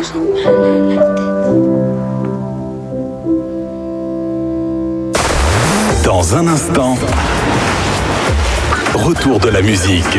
j'ai mal à la tête. Dans un instant, retour de la musique.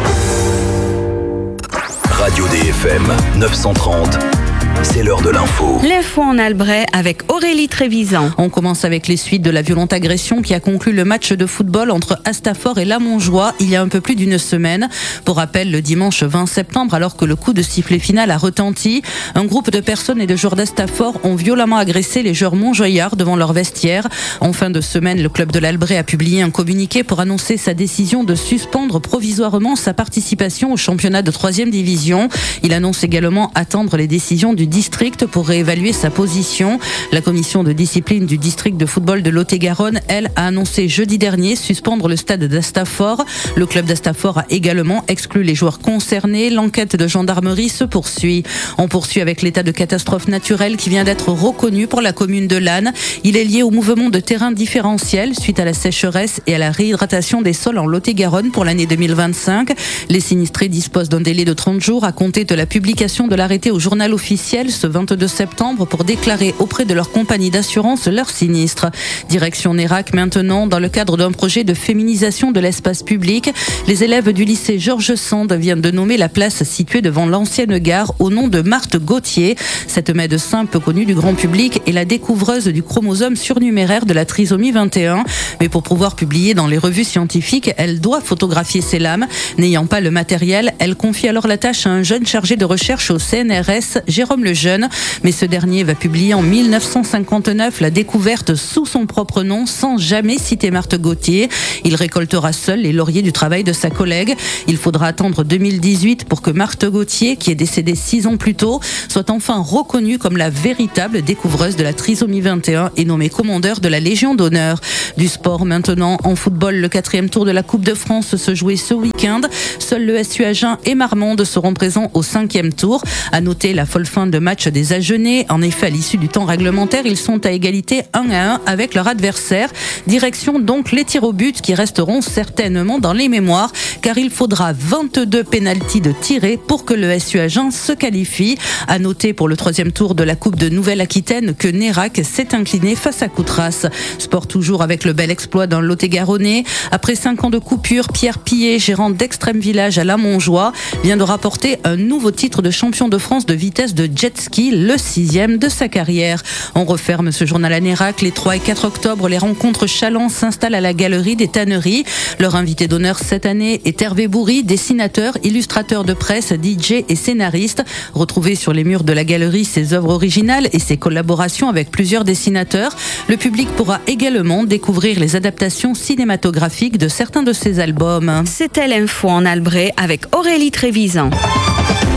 Radio DFM 930. C'est l'heure de l'info. L'info en Albret avec Aurélie Trévisan. On commence avec les suites de la violente agression qui a conclu le match de football entre Astafort et Lamontjoie il y a un peu plus d'une semaine. Pour rappel, le dimanche 20 septembre, alors que le coup de sifflet final a retenti, un groupe de personnes et de joueurs d'Astafort ont violemment agressé les joueurs montjoyards devant leur vestiaire. En fin de semaine, le club de l'Albret a publié un communiqué pour annoncer sa décision de suspendre provisoirement sa participation au championnat de 3e division. Il annonce également attendre les décisions du district pour réévaluer sa position. La commission de discipline du district de football de Lot-et-Garonne, elle, a annoncé jeudi dernier suspendre le stade d'Astafort. Le club d'Astafort a également exclu les joueurs concernés. L'enquête de gendarmerie se poursuit. On poursuit avec l'état de catastrophe naturelle qui vient d'être reconnu pour la commune de Lannes. Il est lié au mouvement de terrain différentiel suite à la sécheresse et à la réhydratation des sols en Lot-et-Garonne pour l'année 2025. Les sinistrés disposent d'un délai de 30 jours à compter de la publication de l'arrêté au journal officiel ce 22 septembre pour déclarer auprès de leur compagnie d'assurance leur sinistre. Direction Nérac maintenant, dans le cadre d'un projet de féminisation de l'espace public, les élèves du lycée Georges Sand viennent de nommer la place située devant l'ancienne gare au nom de Marthe Gauthier. Cette médecin peu connue du grand public est la découvreuse du chromosome surnuméraire de la trisomie 21. Mais pour pouvoir publier dans les revues scientifiques, elle doit photographier ses lames. N'ayant pas le matériel, elle confie alors la tâche à un jeune chargé de recherche au CNRS, Jérôme Lejeune, mais ce dernier va publier en 1959 la découverte sous son propre nom sans jamais citer Marthe Gauthier. Il récoltera seul les lauriers du travail de sa collègue. Il faudra attendre 2018 pour que Marthe Gauthier, qui est décédée 6 ans plus tôt, soit enfin reconnue comme la véritable découvreuse de la trisomie 21 et nommée commandeur de la Légion d'honneur. Du sport maintenant, en football, le 4e tour de la Coupe de France se jouait ce week-end. Seuls le SU Agen et Marmande seront présents au 5e tour. À noter la folle fin de match des Agenais. En effet, à l'issue du temps réglementaire, ils sont à égalité 1-1 avec leur adversaire. Direction donc les tirs au but qui resteront certainement dans les mémoires, car il faudra 22 pénaltys de tirés pour que le SU Agen se qualifie. À noter pour le 3e tour de la Coupe de Nouvelle-Aquitaine que Nérac s'est incliné face à Coutras. Sport toujours avec le bel exploit d'un Lot-et-Garonnais. Après 5 ans de coupure, Pierre Pillet, gérant d'Extrême Village à Lamontjoie, vient de rapporter un nouveau titre de champion de France de vitesse de jet ski, le 6e de sa carrière. On referme ce journal à Nérac. Les 3 et 4 octobre, les rencontres Chaland s'installent à la Galerie des Tanneries. Leur invité d'honneur cette année est Hervé Bourri, dessinateur, illustrateur de presse, DJ et scénariste. Retrouvé sur les murs de la Galerie ses œuvres originales et ses collaborations avec plusieurs dessinateurs, le public pourra également découvrir les adaptations cinématographiques de certains de ses albums. C'était l'info en Albret avec Aurélie Trévisan.